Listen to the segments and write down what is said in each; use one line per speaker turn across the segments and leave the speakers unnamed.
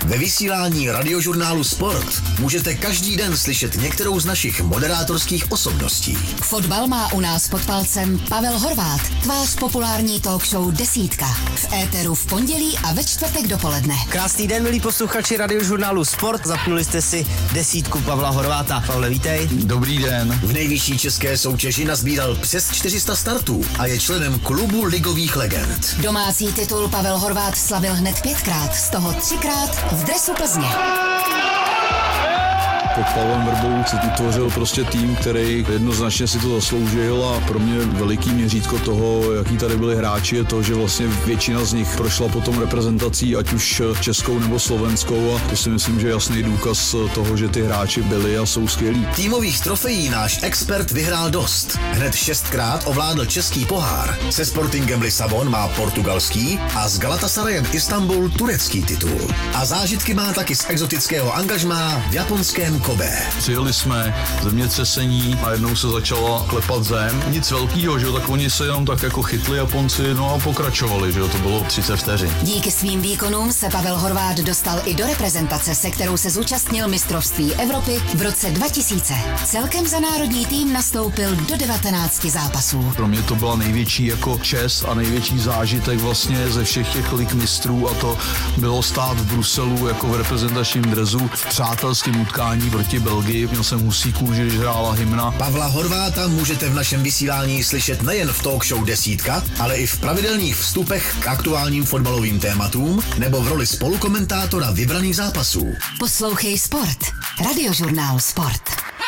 Ve vysílání radiožurnálu Sport můžete každý den slyšet některou z našich moderátorských osobností.
Fotbal má u nás pod palcem Pavel Horváth, tvář populární talk show Desítka. V éteru v pondělí a ve čtvrtek dopoledne.
Krásný den, milí posluchači radiožurnálu Sport. Zapnuli jste si Desítku Pavla Horváta. Pavle, vítej.
Dobrý den.
V nejvyšší české soutěži nazbíral přes 400 startů a je členem klubu ligových legend.
Domácí titul Pavel Horváth slavil hned 5krát, z toho 3krát v dresu Plzně.
Pod Pavlem Vrbou se utvořil prostě tým, který jednoznačně si to zasloužil a pro mě veliký měřítko toho, jaký tady byli hráči, je to, že vlastně většina z nich prošla potom reprezentací, ať už českou nebo slovenskou, a to si myslím, že je jasný důkaz toho, že ty hráči byli a jsou skvělí.
Týmových trofejí náš expert vyhrál dost. Hned 6krát ovládl český pohár. Se Sportingem Lisabon má portugalský a s Galatasarajem Istanbul turecký titul. A zážitky má taky z exotického angažmá v japonském Kobe.
Přijeli jsme, zemětřesení a jednou se začala klepat zem. Nic velkýho, že jo, tak oni se jenom tak jako chytli Japonci, no a pokračovali, že jo, to bylo 30 vteřin.
Díky svým výkonům se Pavel Horváth dostal i do reprezentace, se kterou se zúčastnil mistrovství Evropy v roce 2000. Celkem za národní tým nastoupil do 19 zápasů.
Pro mě to byla největší jako čest a největší zážitek vlastně ze všech těch lig mistrů, a to bylo stát v Bruselu jako v reprezentačním dresu v přátelském utkání proti Belgii. Měl jsem husí kůži, když hrála hymna.
Pavla Horváta můžete v našem vysílání slyšet nejen v talk show Desítka, ale i v pravidelných vstupech k aktuálním fotbalovým tématům nebo v roli spolukomentátora vybraných zápasů.
Poslouchej Sport. Radiožurnál Sport.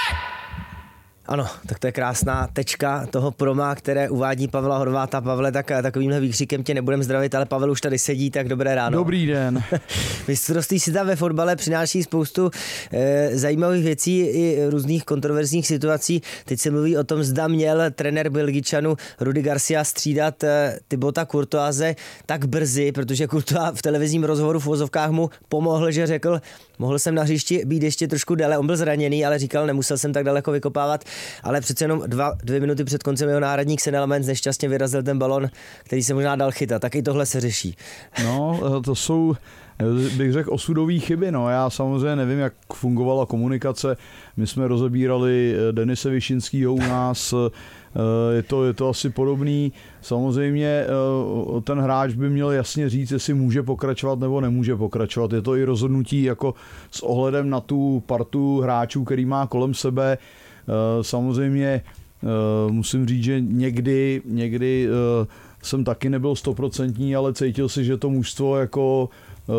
Ano, tak to je krásná tečka toho proma, které uvádí Pavla Horváta. Pavle, tak takovýmhle výkřikem tě nebudem zdravit, ale Pavel už tady sedí, tak dobré ráno.
Dobrý den.
Mistrovství světa ve fotbale přináší spoustu zajímavých věcí i různých kontroverzních situací. Teď se mluví o tom, zda měl trenér Belgičanu Rudi Garcia střídat Thibauta Courtoise tak brzy, protože Courtois v televizním rozhovoru v uvozovkách mu pomohl, že řekl, mohl jsem na hřišti být ještě trošku déle, on byl zraněný, ale říkal, nemusel jsem tak daleko vykopávat, ale přece jenom 2 minuty před koncem jeho náhradník Senelmans nešťastně vyrazil ten balon, který se možná dal chytat. Tak i tohle se řeší.
No, to jsou, bych řekl, osudové chyby. No. Já samozřejmě nevím, jak fungovala komunikace. My jsme rozebírali Denise Višinskýho u nás, je to asi podobný. Samozřejmě ten hráč by měl jasně říct, jestli může pokračovat nebo nemůže pokračovat. Je to i rozhodnutí jako s ohledem na tu partu hráčů, který má kolem sebe. Samozřejmě musím říct, že někdy jsem taky nebyl 100%, ale cítil si, že to mužstvo jako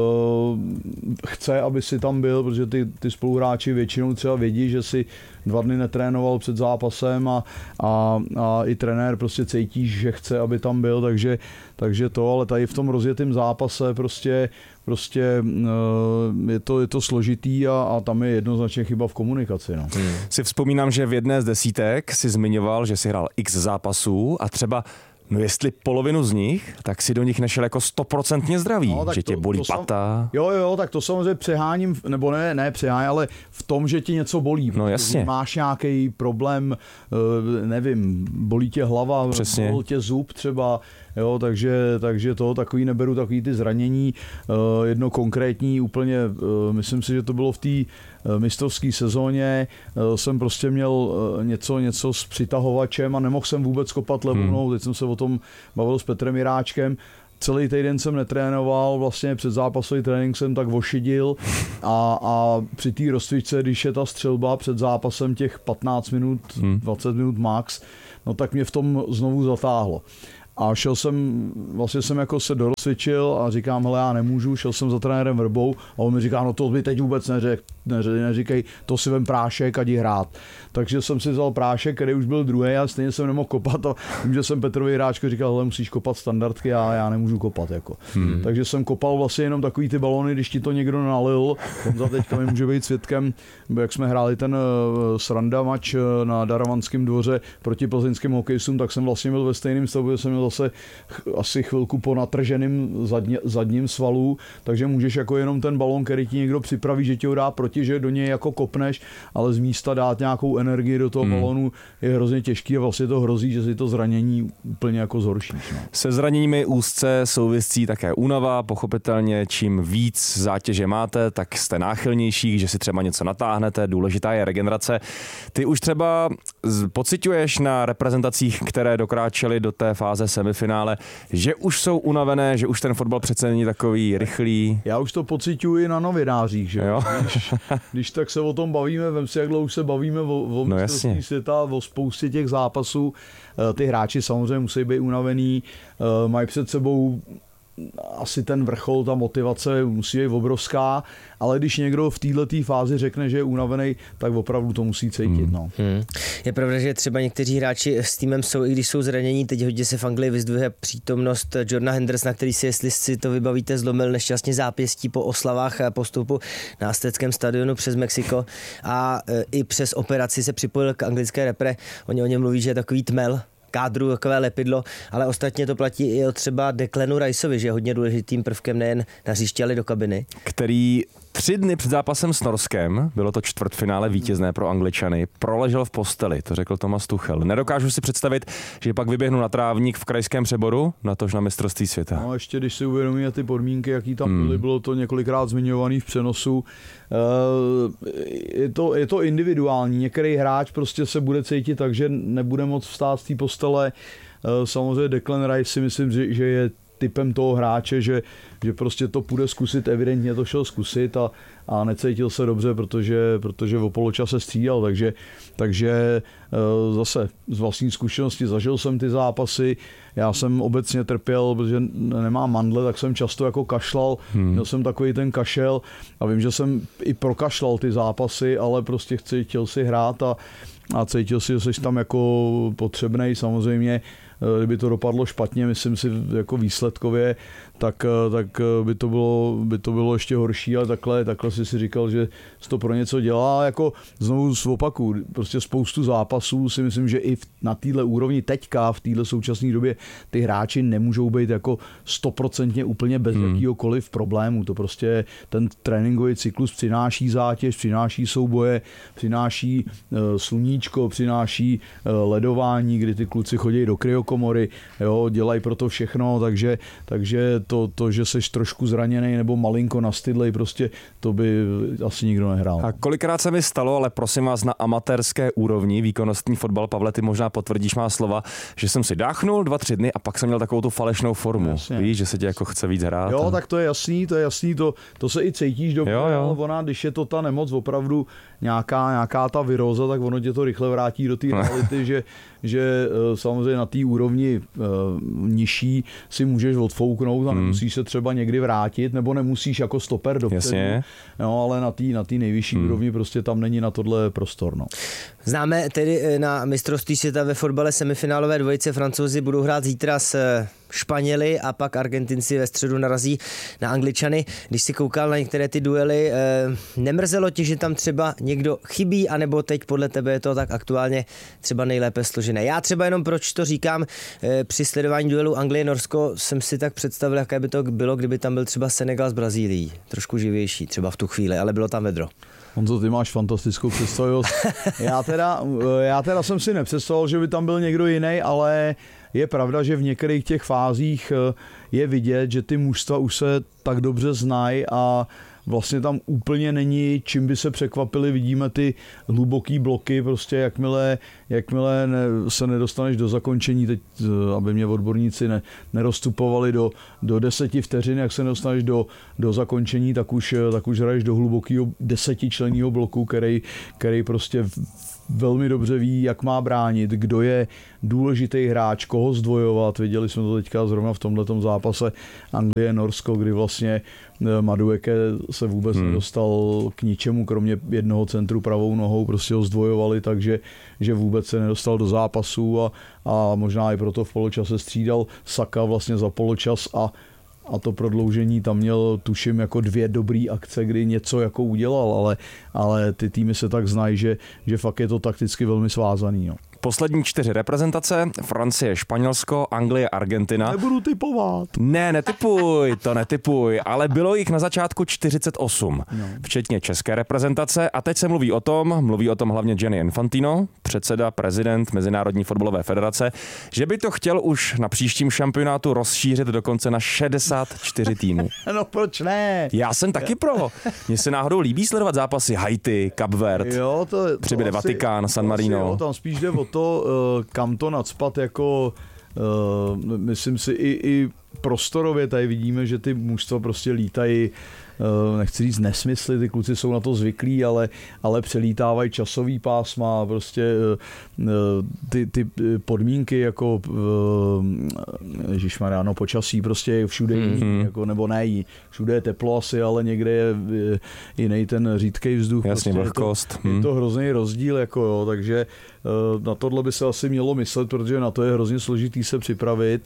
chce, aby si tam byl, protože ty spoluhráči většinou třeba vědí, že si 2 dny netrénoval před zápasem a i trenér prostě cítí, že chce, aby tam byl, takže to, ale tady v tom rozjetém zápase prostě je to složitý a tam je jednoznačně chyba v komunikaci. No.
Si vzpomínám, že v jedné z desítek si zmiňoval, že si hrál x zápasů a třeba jestli polovinu z nich, tak si do nich nešel jako 100% zdravý, no, že tě bolí pata.
Jo, tak to samozřejmě přeháním, nebo ne přeháním, ale v tom, že ti něco bolí.
No jasně.
Máš nějaký problém, nevím, bolí tě hlava, bolí tě zub třeba, jo, takže to takový neberu, takový ty zranění, jedno konkrétní úplně, myslím si, že to bylo v té mistrovské sezóně, jsem prostě měl něco s přitahovačem a nemohl jsem vůbec kopat levou nohou, teď jsem se o tom bavil s Petrem Jiráčkem. Celý týden jsem netrénoval, vlastně předzápasový trénink jsem tak ošidil a při té rozcvičce, když je ta střelba před zápasem těch 15 minut, 20 minut max, no tak mě v tom znovu zatáhlo. A vlastně jsem jako se dorozcvičil a říkám, hele, já nemůžu, šel jsem za trenérem Vrbou a on mi říká, no to by teď vůbec neříkej, to si vem prášek a jdi hrát. Takže jsem si vzal prášek, který už byl druhý a stejně jsem nemohl kopat a tím, že jsem Petrovi Jiráčko říkal, hele, musíš kopat standardky a já nemůžu kopat. Jako. Takže jsem kopal vlastně jenom takový ty balony, když ti to někdo nalil. Honza teďka mi může být svědkem, jak jsme hráli ten sranda mač na Daravanském dvoře proti plzeňským hokejistům, tak jsem vlastně byl ve stejném stavu, že jsem měl měl zase asi chvilku po natrženým zadním svalu, takže můžeš jako jenom ten balón, který ti někdo připraví, že ti ho dá proti, že do něj jako kopneš, ale z místa dát nějakou energii do toho balónu je hrozně těžký a vlastně to hrozí, že si to zranění úplně jako zhoršíš. No.
Se zraněními úzce souvisí také únava, pochopitelně čím víc zátěže máte, tak jste náchylnější, že si třeba něco natáhnete, důležitá je regenerace. Ty už třeba pociťuješ na reprezentacích, které dokráčely do té fáze semifinále, že už jsou unavené, že už ten fotbal přece není takový rychlý?
Já už to pociťuji na novinářích, že jo? Když tak se o tom bavíme, vem si, jak dlouho se bavíme o mistrovství světa, o spoustě těch zápasů. Ty hráči samozřejmě musí být unavený, mají před sebou asi ten vrchol, ta motivace musí být obrovská, ale když někdo v této fázi řekne, že je unavený, tak opravdu to musí cítit. No.
Je pravda, že třeba někteří hráči s týmem jsou, i když jsou zranění, teď hodně se v Anglii vyzdvihuje přítomnost Jordana Hendersona, který si, jestli si to vybavíte, zlomil nešťastně zápěstí po oslavách postupu na Azteckém stadionu přes Mexiko a i přes operaci se připojil k anglické repre. Oni o něm mluví, že je takový tmel kádru, takové lepidlo, ale ostatně to platí i o třeba Declanu Riceovi, že je hodně důležitým prvkem nejen na hřišti, ale do kabiny.
Který 3 dny před zápasem s Norskem, bylo to čtvrtfinále vítězné pro Angličany, proležel v posteli, to řekl Thomas Tuchel. Nedokážu si představit, že pak vyběhnu na trávník v krajském přeboru, natož na mistrovství světa.
No ještě když si uvědomíme ty podmínky, jaký tam byly, bylo to několikrát zmiňovaný v přenosu. Je to individuální, některý hráč prostě se bude cítit tak, že nebude moc vstát z té postele. Samozřejmě Declan Rice si myslím, že je typem toho hráče, že prostě to půjde zkusit, evidentně to šel zkusit a necítil se dobře, protože o poločase střídal, takže zase z vlastní zkušenosti zažil jsem ty zápasy, já jsem obecně trpěl, protože nemám mandle, tak jsem často jako kašlal, měl jsem takový ten kašel a vím, že jsem i prokašlal ty zápasy, ale prostě chtěl si hrát a cítil si, že jsi tam jako potřebnej. Samozřejmě, kdyby to dopadlo špatně, myslím si jako výsledkově, tak by to bylo ještě horší, ale takhle si říkal, že to pro něco dělá. Jako znovu z opaku, prostě spoustu zápasů si myslím, že i na téhle úrovni teďka, v téhle současné době, ty hráči nemůžou být jako 100% úplně bez jakýhokoliv problému. To prostě ten tréninkový cyklus přináší zátěž, přináší souboje, přináší sluníčko, přináší ledování, kdy ty kluci chodí do kryokomory, jo, dělají pro to všechno, takže to, že seš trošku zraněný nebo malinko nastydlej, prostě to by asi nikdo nehrál.
A kolikrát se mi stalo, ale prosím vás, na amatérské úrovni, výkonnostní fotbal, Pavle, ty možná potvrdíš má slova, že jsem si dáchnul 2-3 dny a pak jsem měl takovou tu falešnou formu. Jasně. Víš, že se ti jako chce víc hrát.
Jo, tak to je jasný, to se i cítíš dobře, ale ona, když je to ta nemoc opravdu nějaká ta viróza, tak ono tě to rychle vrátí do té reality, že samozřejmě na té úrovni nižší si můžeš odfouknout a nemusíš se třeba někdy vrátit, nebo nemusíš jako stoper dopředu, no, ale na té nejvyšší úrovni prostě tam není na tohle prostor. No.
Známe tedy na mistrovství světa ve fotbale semifinálové dvojice. Francouzi budou hrát zítra s Španěli a pak Argentinci ve středu narazí na Angličany. Když si koukal na některé ty duely, nemrzelo ti, že tam třeba někdo chybí, anebo teď podle tebe je to tak aktuálně třeba nejlépe složené? Já třeba jenom proč to říkám, při sledování duelu Anglie-Norsko jsem si tak představil, jaké by to bylo, kdyby tam byl třeba Senegal s Brazílií. Trošku živější třeba v tu chvíli, ale bylo tam vedro.
Honzo, ty máš fantastickou představivost. Já teda jsem si nepředstavoval, že by tam byl někdo jiný, ale je pravda, že v některých těch fázích je vidět, že ty mužstva už se tak dobře znají a vlastně tam úplně není, čím by se překvapili. Vidíme ty hluboký bloky, prostě jakmile se nedostaneš do zakončení, teď, aby mě odborníci nerozstupovali do 10 vteřin, jak se nedostaneš do zakončení, tak už hraješ do hlubokého 10členného bloku, který prostě velmi dobře ví, jak má bránit, kdo je důležitý hráč, koho zdvojovat. Viděli jsme to teďka zrovna v tomhletom zápase Anglie-Norsko, kdy vlastně Madueke se vůbec nedostal k ničemu, kromě jednoho centru pravou nohou, prostě ho zdvojovali, takže vůbec se nedostal do zápasu a možná i proto v poločase střídal Saka vlastně za poločas a to prodloužení tam měl, tuším, jako 2 dobrý akce, kdy něco jako udělal, ale ty týmy se tak znají, že fakt je to takticky velmi svázaný. No.
Poslední 4 reprezentace, Francie, Španělsko, Anglie, Argentina.
Nebudu typovat.
Ne, netipuj, ale bylo jich na začátku 48, včetně české reprezentace a teď se mluví o tom hlavně Gianni Infantino, předseda, prezident Mezinárodní fotbalové federace, že by to chtěl už na příštím šampionátu rozšířit dokonce na 64 týmů.
No proč ne?
Já jsem taky pro. Mně se náhodou líbí sledovat zápasy Haiti, Kap Verde, přibyde Vatikán, San Marino.
Jo, tam spíš jde o to, kam to nacpat jako, myslím si, i prostorově tady vidíme, že ty mužstva prostě lítají, nechci říct nesmysly, ty kluci jsou na to zvyklí, ale přelítávají časový pásma, prostě ty podmínky jako ježišmarja, no počasí prostě všude jiný, jako, nebo ne, všude je teplo asi, ale někde je jiný ten řídkej vzduch.
Jasně,
prostě
vlhkost.
Je to hrozný rozdíl, jako jo, takže na tohle by se asi mělo myslet, protože na to je hrozně složitý se připravit,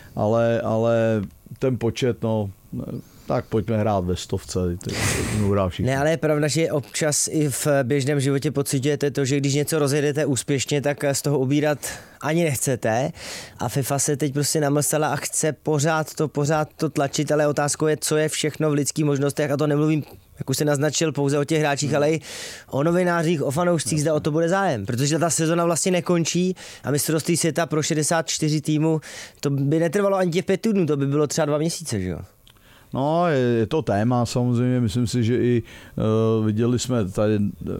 ale ten počet, no, tak pojďme hrát ve 100.
Ne, ale je pravda, že občas i v běžném životě pociťujete to, že když něco rozjedete úspěšně, tak z toho ubírat ani nechcete. A FIFA se teď prostě namlsala a chce pořád to tlačit, ale otázkou je, co je všechno v lidských možnostech, a to nemluvím, jak už se naznačil, pouze o těch hráčích, ale i o novinářích, o fanoušcích, zda o to bude zájem, protože ta sezona vlastně nekončí a mistrovství světa pro 64 týmů, to by netrvalo ani těch 5 týdnů, to by bylo třeba 2 měsíce, že jo?
No, je to téma samozřejmě, myslím si, že i viděli jsme tady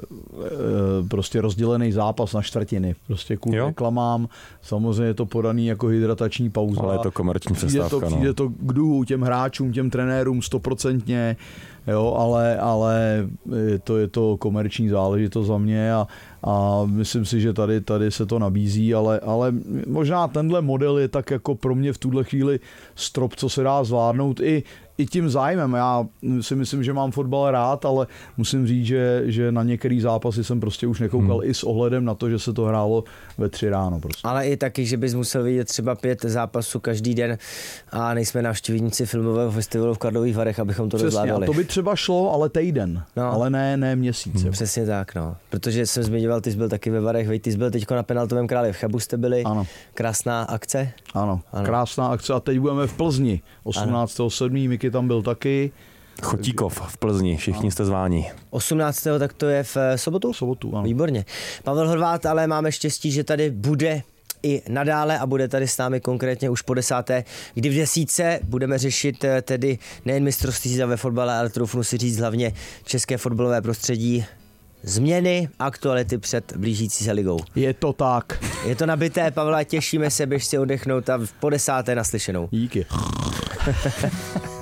prostě rozdělený zápas na čtvrtiny, prostě kvůli reklamám, samozřejmě je to podaný jako hydratační pauza.
Ale je to komerční přestávka.
Přijde to k duhu těm hráčům, těm trenérům 100%, jo, ale je to komerční záležitost za mě a myslím si, že tady se to nabízí, ale možná tenhle model je tak jako pro mě v tuhle chvíli strop, co se dá zvládnout i tím zájmem. Já si myslím, že mám fotbal rád, ale musím říct, že na některé zápasy jsem prostě už nekoukal i s ohledem na to, že se to hrálo ve 3 ráno. Prostě.
Ale i taky, že bys musel vidět třeba 5 zápasů každý den a nejsme návštěvníci filmového festivalu v Karlových Varech, abychom to zvládali.
A to by třeba šlo, ale týden, ale ne měsíc.
Přesně tak, no. Protože jsem zmiňoval, ty jsi byl taky ve Varech, ty jsi byl teďko na penaltovém Králi v Chebu, jste byli.
Ano.
Krásná akce.
Ano, krásná akce a teď budeme v Plzni 18.7. Miky tam byl taky.
Chotíkov v Plzni, všichni jste zváni.
18. tak to je v sobotu?
V sobotu, ano.
Výborně. Pavel Horváth, ale máme štěstí, že tady bude i nadále a bude tady s námi konkrétně už po 10., kdy v 10 budeme řešit tedy nejen mistrovství světa ve fotbale, ale troufnu si říct hlavně české fotbalové prostředí, změny, aktuality před blížící se ligou.
Je to tak.
Je to nabité, Pavla, těšíme se, běž si oddechnout a po 10. naslyšenou.
Díky.